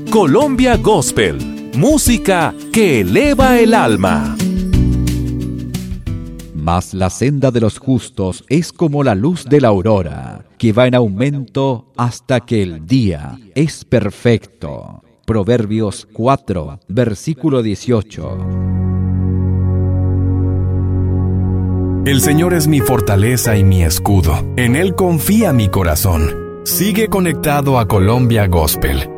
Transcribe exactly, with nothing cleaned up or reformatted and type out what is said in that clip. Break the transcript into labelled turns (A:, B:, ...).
A: Colombia Gospel, música que eleva el alma.
B: Mas la senda de los justos es como la luz de la aurora, que va en aumento hasta que el día es perfecto. Proverbios cuatro, versículo dieciocho.
C: El Señor es mi fortaleza y mi escudo. En Él confía mi corazón. Sigue conectado a Colombia Gospel.